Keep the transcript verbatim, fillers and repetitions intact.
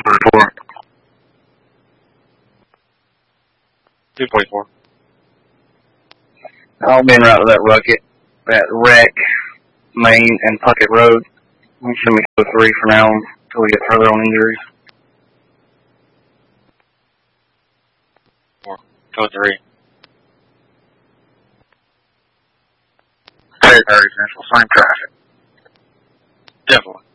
forty-four. two forty-four. I'll be en route to that rucket, that wreck, Main and Puckett Road. You can send me code three for now until we get further on injuries. Four. Code three. Very, very essential. Same traffic. Definitely.